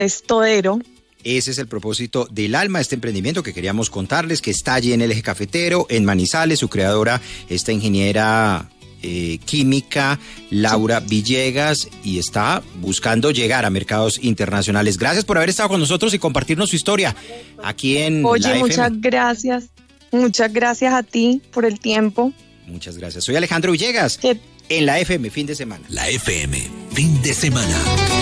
es todero. Ese es el propósito del Alma, este emprendimiento que queríamos contarles, que está allí en el Eje Cafetero, en Manizales. Su creadora, esta ingeniera química, Laura Villegas, y está buscando llegar a mercados internacionales. Gracias por haber estado con nosotros y compartirnos su historia aquí en la FM. Muchas gracias a ti por el tiempo. Muchas gracias. Soy Alejandro Villegas, en la FM Fin de Semana. La FM Fin de Semana.